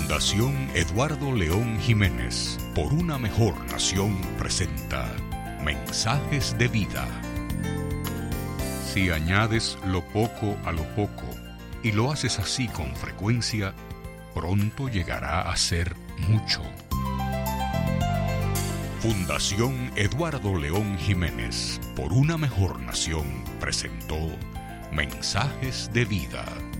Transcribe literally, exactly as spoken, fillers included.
Fundación Eduardo León Jiménez, por una mejor nación, presenta Mensajes de Vida. Si añades lo poco a lo poco y lo haces así con frecuencia, pronto llegará a ser mucho. Fundación Eduardo León Jiménez, por una mejor nación, presentó Mensajes de Vida.